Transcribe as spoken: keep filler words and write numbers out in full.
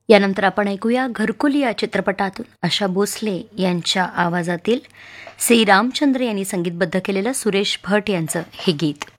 यानंतर आपण ऐकूया घरकुल या चित्रपटातून आशा भोसले यांच्या आवाजातील सी रामचंद्र यांनी संगीतबद्ध केलेलं सुरेश भट यांचं हे गीत.